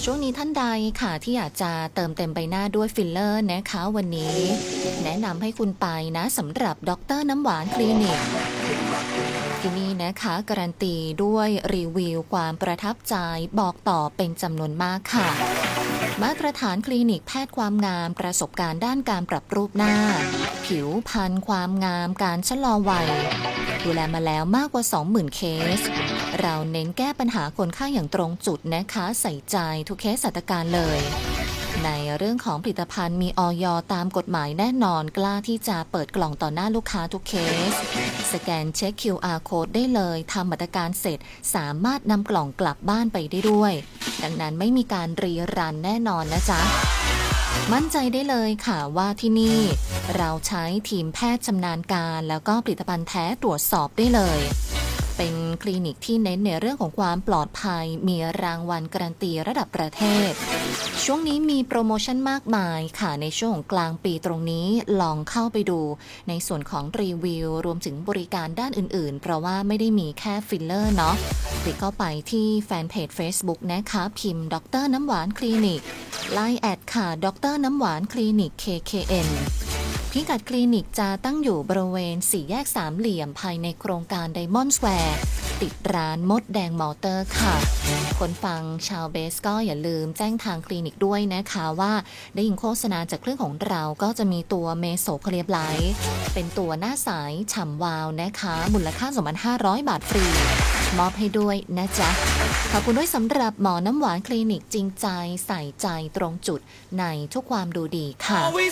ช่วงนี้ท่านใดค่ะที่อยากจะเติมเต็มใบหน้าด้วยฟิลเลอร์นะคะวันนี้แนะนำให้คุณไปนะสำหรับดร.น้ำหวานคลินิกที่นี่นะคะการันตีด้วยรีวิวความประทับใจบอกต่อเป็นจำนวนมากค่ะมาตรฐานคลินิกแพทย์ความงามประสบการณ์ด้านการปรับรูปหน้าผิวพรรณความงามการชะลอวัยดูแลมาแล้วมากกว่า 20,000 เคสเราเน้นแก้ปัญหาคนไข้อย่างตรงจุดนะคะใส่ใจทุกเคสหัตถการเลยในเรื่องของผลิตภัณฑ์มีอย.ตามกฎหมายแน่นอนกล้าที่จะเปิดกล่องต่อหน้าลูกค้าทุกเคสสแกนเช็ค QR Code ได้เลยทำมาตรการเสร็จสามารถนำกล่องกลับบ้านไปได้ด้วยดังนั้นไม่มีการรีรันแน่นอนนะจ๊ะมั่นใจได้เลยค่ะว่าที่นี่เราใช้ทีมแพทย์ชำนาญการแล้วก็ผลิตภัณฑ์แท้ตรวจสอบได้เลยเป็นคลินิกที่เน้นในเรื่องของความปลอดภัยมีรางวัลการันตีระดับประเทศช่วงนี้มีโปรโมชั่นมากมายค่ะในช่วงของกลางปีตรงนี้ลองเข้าไปดูในส่วนของรีวิวรวมถึงบริการด้านอื่นๆเพราะว่าไม่ได้มีแค่ฟิลเลอร์เนาะคลิกเข้าไปที่แฟนเพจ Facebook นะคะพิมพ์ดร.น้ำหวานคลินิกไลน์แอดค่ะดร.น้ำหวานคลินิก KKNพิกัดคลินิกจะตั้งอยู่บริเวณ4แยกสามเหลี่ยมภายในโครงการไดมอนด์สแควร์ติดร้านมดแดงมอเตอร์ค่ะคนฟังชาวเบสก็อย่าลืมแจ้งทางคลินิกด้วยนะคะว่าได้ยินโฆษณาจากเครื่องของเราก็จะมีตัวเมโซเคลียบไลท์เป็นตัวหน้าใสฉ่ำวาวนะคะมูลค่า 2,500 บาทฟรีมอบให้ด้วยนะจ๊ะขอบคุณด้วยสำหรับหมอน้ำหวานคลินิกจริงใจใส่ใจตรงจุดในทุกความดูดีค่ะ